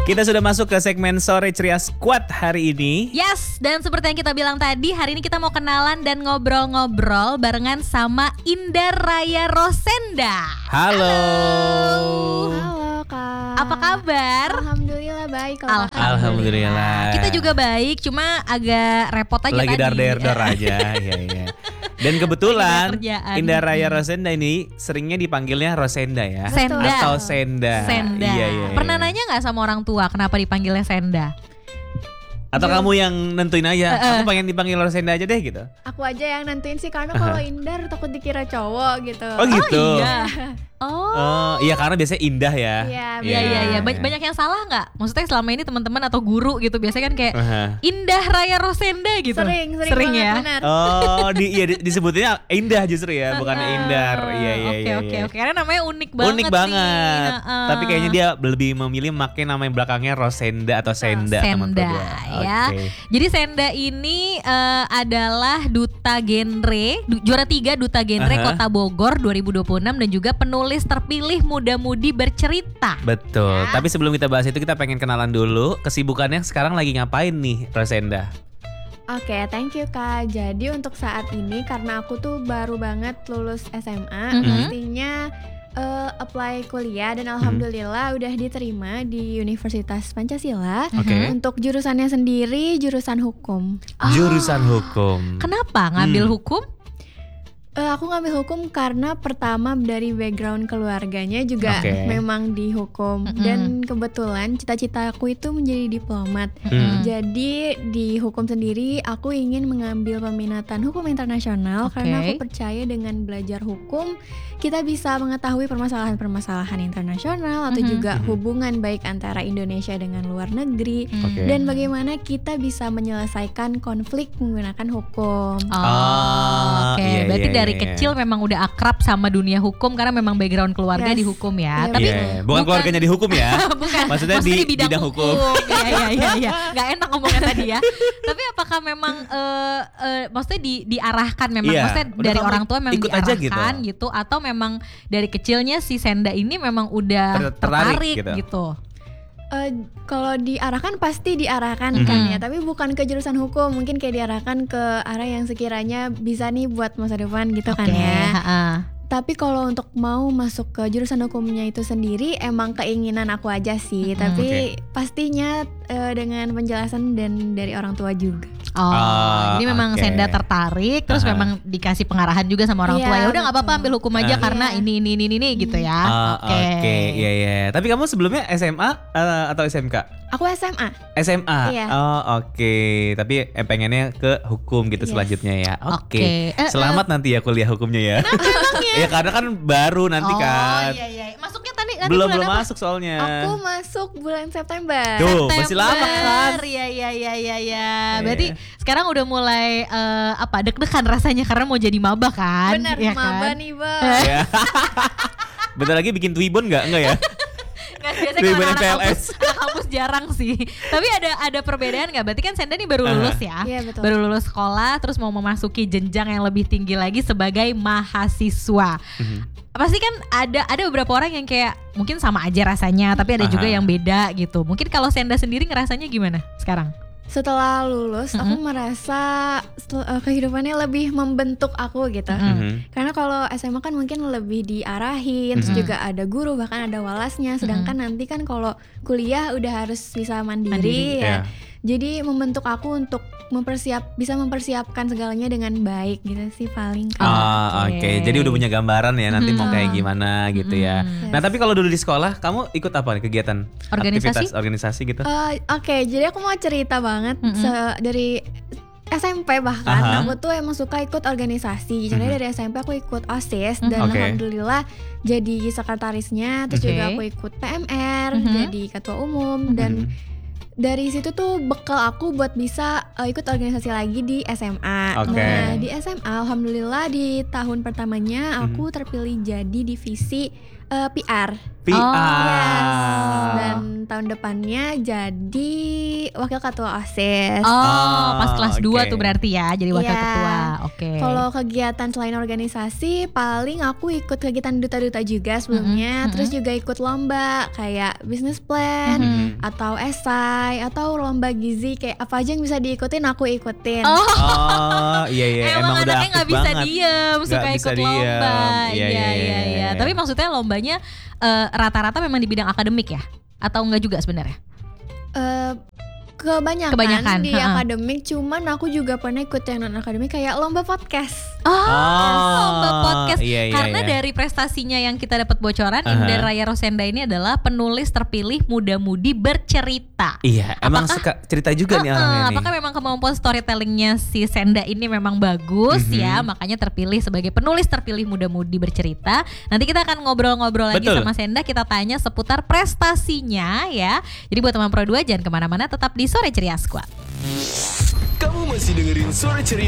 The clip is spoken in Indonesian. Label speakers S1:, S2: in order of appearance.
S1: Kita sudah masuk ke segmen Sore Ceria Squad hari ini.
S2: Yes, dan seperti yang kita bilang tadi, hari ini kita mau kenalan dan ngobrol-ngobrol barengan sama Indah Raya Rosenda.
S1: Halo.
S3: Halo Kak.
S2: Apa kabar?
S3: Alhamdulillah baik kalau Kakak.
S1: Alhamdulillah.
S2: Kita juga baik, cuma agak repot aja
S1: lagi
S2: tadi.
S1: dar-der aja. Iya. Dan kebetulan
S2: Lagi ada kerjaan.
S1: Indah Raya Rosenda ini seringnya dipanggilnya Rosenda ya.
S2: Senda.
S1: Atau Senda.
S2: Senda.
S1: Iya.
S2: Pernah nanya nggak sama orang tua kenapa dipanggilnya Senda?
S1: Atau kamu yang nentuin aja, aku pengen dipanggil Rosenda aja deh gitu.
S3: Aku aja yang nentuin sih karena kalau Indar takut dikira cowok gitu.
S1: Oh gitu.
S2: Oh iya.
S1: Oh iya, karena biasanya Indah ya.
S2: Iya. Banyak yang salah nggak? Maksudnya selama ini teman-teman atau guru gitu biasanya kan kayak Indah Raya Rosenda gitu.
S3: Sering
S2: banget,
S3: ya.
S2: benar.
S1: Oh, disebutnya Indah justru ya, bukan Indar. Iya.
S2: Oke. Karena namanya unik banget.
S1: Unik banget.
S2: Nih.
S1: Tapi kayaknya dia lebih memilih pakai nama yang belakangnya Rosenda atau Senda. teman-teman
S2: Senda
S1: gua.
S2: ya.
S1: Oke.
S2: Jadi Senda ini adalah duta genre, juara 3 duta genre Kota Bogor 2026 dan juga penulis terpilih muda-mudi bercerita.
S1: Betul. Tapi sebelum kita bahas itu, kita pengen kenalan dulu. Kesibukannya sekarang lagi ngapain nih, Rosenda?
S3: Oke, thank you Kak. Jadi untuk saat ini karena aku tuh baru banget lulus SMA, pastinya apply kuliah dan alhamdulillah udah diterima di Universitas Pancasila.
S1: Oke.
S3: Untuk jurusannya sendiri jurusan hukum.
S1: Jurusan hukum.
S2: Kenapa ngambil hukum?
S3: Aku ngambil hukum karena pertama dari background keluarganya juga memang di hukum dan kebetulan cita-citaku itu menjadi diplomat. Jadi di hukum sendiri aku ingin mengambil peminatan hukum internasional karena aku percaya dengan belajar hukum kita bisa mengetahui permasalahan-permasalahan internasional atau juga hubungan baik antara Indonesia dengan luar negeri dan bagaimana kita bisa menyelesaikan konflik menggunakan hukum.
S2: Berarti dari kecil memang udah akrab sama dunia hukum karena memang background keluarga di hukum ya. Tapi
S1: bukan keluarganya di hukum ya.
S2: Bukan.
S1: Maksudnya di bidang hukum.
S2: Iya. Gak enak ngomongnya tadi ya. Tapi apakah memang maksudnya diarahkan memang maksudnya dari orang tua memang diarahkan gitu atau memang dari kecilnya si Senda ini memang udah tertarik gitu.
S3: Kalau diarahkan pasti diarahkan kan ya, tapi bukan ke jurusan hukum, mungkin kayak diarahkan ke arah yang sekiranya bisa nih buat masa depan gitu kan ya. Tapi kalau untuk mau masuk ke jurusan hukumnya itu sendiri emang keinginan aku aja sih, tapi pastinya dengan penjelasan dan dari orang tua juga.
S2: Jadi memang Senda tertarik, terus memang dikasih pengarahan juga sama orang tua. Ya udah nggak apa-apa ambil hukum aja karena ini gitu ya.
S1: Iya. Tapi kamu sebelumnya SMA atau SMK?
S3: Aku SMA.
S1: SMA.
S3: Iya.
S1: Tapi pengennya ke hukum gitu selanjutnya ya. Oke. Selamat nanti ya kuliah hukumnya ya. Ya karena kan baru nanti kan.
S2: Iya. Masuknya tadi
S1: belum
S2: apa?
S1: masuk soalnya.
S3: Aku masuk bulan September.
S1: Tuh, masih lama kan?
S2: Iya. Berarti sekarang udah mulai deg-degan rasanya karena mau jadi maba kan?
S3: Bener,
S2: ya
S3: maba
S2: kan?
S3: nih Bang.
S1: Bentar lagi bikin Twibbon enggak ya?
S2: Biasanya kalau anak kampus jarang sih. Tapi ada perbedaan nggak? Berarti kan Senda nih baru lulus ya, baru lulus sekolah, terus mau memasuki jenjang yang lebih tinggi lagi sebagai mahasiswa. Pasti kan ada beberapa orang yang kayak mungkin sama aja rasanya, tapi ada juga yang beda gitu. Mungkin kalau Senda sendiri ngerasanya gimana sekarang?
S3: Setelah lulus aku merasa kehidupannya lebih membentuk aku gitu. Karena kalau SMA kan mungkin lebih diarahin, terus juga ada guru, bahkan ada walasnya. Sedangkan nanti kan kalau kuliah udah harus bisa mandiri ya. Jadi membentuk aku untuk bisa mempersiapkan segalanya dengan baik gitu sih paling.
S1: Oke. Jadi udah punya gambaran ya nanti mau kayak gimana gitu ya. Nah tapi kalau dulu di sekolah kamu ikut apa nih kegiatan? Aktivitas organisasi gitu?
S3: Oke, jadi aku mau cerita banget dari SMP bahkan aku tuh emang suka ikut organisasi. Jadi dari SMP aku ikut OSIS dan alhamdulillah jadi sekretarisnya. Terus juga aku ikut PMR, jadi ketua umum dan dari situ tuh bekal aku buat bisa ikut organisasi lagi di SMA. Nah di SMA alhamdulillah di tahun pertamanya aku terpilih jadi divisi PR.
S1: PR.
S3: Dan tahun depannya jadi wakil ketua OSIS.
S2: Pas kelas 2 tuh berarti ya jadi wakil ketua.
S3: Kalau kegiatan selain organisasi, paling aku ikut kegiatan duta-duta juga sebelumnya. Terus juga ikut lomba kayak business plan atau esai atau lomba gizi, kayak apa aja yang bisa diikutin aku ikutin.
S1: Iya.
S2: Emang
S1: udah
S2: anaknya nggak bisa diem, suka ikut lomba. Iya. Tapi maksudnya lombanya rata-rata memang di bidang akademik ya? Atau enggak juga sebenarnya?
S3: Kebanyakan di akademik, cuman aku juga pernah ikut yang non akademik kayak lomba podcast.
S2: Lomba podcast. Karena dari prestasinya yang kita dapat bocoran, Indah Raya Rosenda ini adalah penulis terpilih muda-mudi bercerita.
S1: Iya, emang suka cerita juga nih orangnya nih.
S2: Apakah memang kemampuan storytellingnya si Senda ini memang bagus ya, makanya terpilih sebagai penulis terpilih muda-mudi bercerita. Nanti kita akan ngobrol-ngobrol lagi sama Senda, kita tanya seputar prestasinya ya. Jadi buat teman Pro 2 jangan kemana-mana, tetap di Sore Ceria Squad.
S4: Kamu masih dengerin Sore Ceria